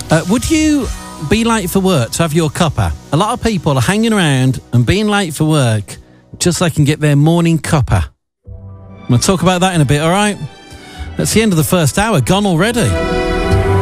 Would you be late for work to have your cuppa? A lot of people are hanging around and being late for work just so they can get their morning cuppa. We'll talk about that in a bit, all right? That's the end of the first hour. Gone already.